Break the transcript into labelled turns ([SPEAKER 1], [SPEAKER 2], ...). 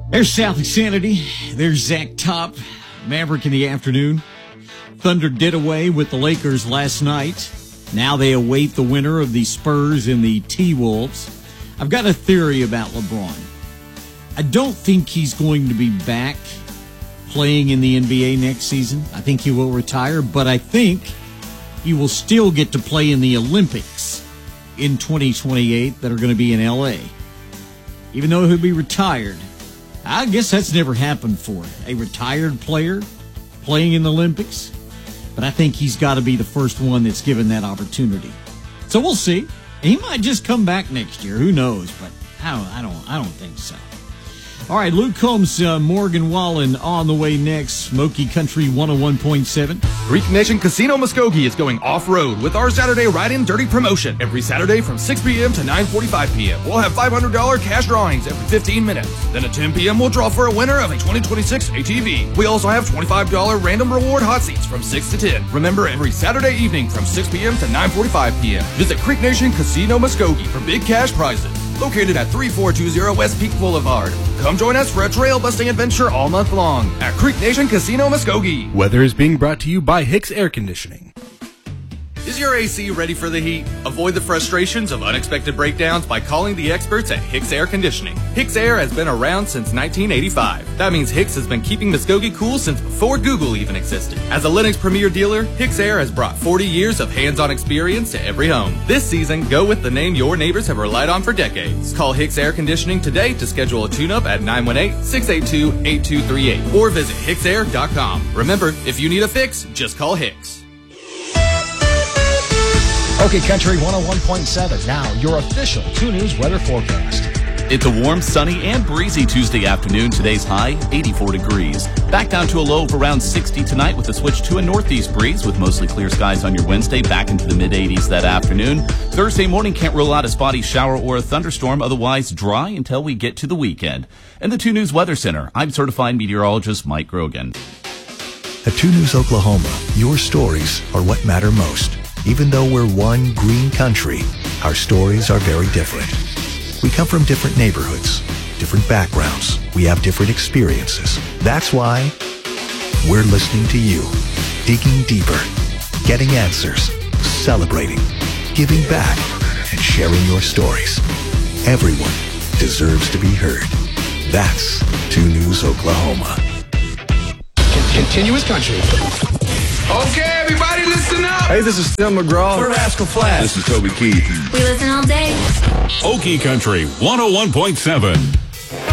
[SPEAKER 1] There's South Insanity. There's Zach Top, Maverick in the afternoon. Thunder did away with the Lakers last night. Now they await the winner of the Spurs and the T-Wolves. I've got a theory about LeBron. I don't think he's going to be back playing in the NBA next season. I think he will retire, but I think he will still get to play in the Olympics in 2028 that are going to be in LA. Even though he'll be retired. I guess that's never happened for a retired player playing in the Olympics. But I think he's got to be the first one that's given that opportunity. So we'll see. He might just come back next year. Who knows? But I don't think so. All right, Luke Combs, Morgan Wallen on the way next. Smoky Country 101.7.
[SPEAKER 2] Creek Nation Casino Muskogee is going off-road with our Saturday Ride-In Dirty promotion. Every Saturday from 6 p.m. to 9:45 p.m. We'll have $500 cash drawings every 15 minutes. Then at 10 p.m. we'll draw for a winner of a 2026 ATV. We also have $25 random reward hot seats from 6 to 10. Remember, every Saturday evening from 6 p.m. to 9:45 p.m. Visit Creek Nation Casino Muskogee for big cash prizes. Located at 3420 West Peak Boulevard. Come join us for a trail-busting adventure all month long at Creek Nation Casino Muskogee.
[SPEAKER 3] Weather is being brought to you by Hicks Air Conditioning.
[SPEAKER 2] Is your AC ready for the heat? Avoid the frustrations of unexpected breakdowns by calling the experts at Hicks Air Conditioning. Hicks Air has been around since 1985. That means Hicks has been keeping Muskogee cool since before Google even existed. As a Linux Premier dealer, Hicks Air has brought 40 years of hands-on experience to every home. This season, go with the name your neighbors have relied on for decades. Call Hicks Air Conditioning today to schedule a tune-up at 918-682-8238 or visit hicksair.com. Remember, if you need a fix, just call Hicks.
[SPEAKER 4] Okay, Country 101.7. Now, your official 2 News weather forecast.
[SPEAKER 5] It's a warm, sunny, and breezy Tuesday afternoon. Today's high, 84 degrees. Back down to a low of around 60 tonight with a switch to a northeast breeze with mostly clear skies on your Wednesday. Back into the mid-80s that afternoon. Thursday morning, can't rule out a spotty shower or a thunderstorm. Otherwise, dry until we get to the weekend. In the 2 News Weather Center, I'm certified meteorologist Mike Grogan.
[SPEAKER 6] At 2 News Oklahoma, your stories are what matter most. Even though we're one green country, our stories are very different. We come from different neighborhoods, different backgrounds. We have different experiences. That's why we're listening to you, digging deeper, getting answers, celebrating, giving back, and sharing your stories. Everyone deserves to be heard. That's 2 News Oklahoma.
[SPEAKER 4] Continuous country.
[SPEAKER 7] Okay, everybody, listen up.
[SPEAKER 8] Hey, this is Tim McGraw.
[SPEAKER 4] We're Rascal Flatts.
[SPEAKER 8] This is Toby Keith.
[SPEAKER 9] We listen all day.
[SPEAKER 10] Okie Country 101.7.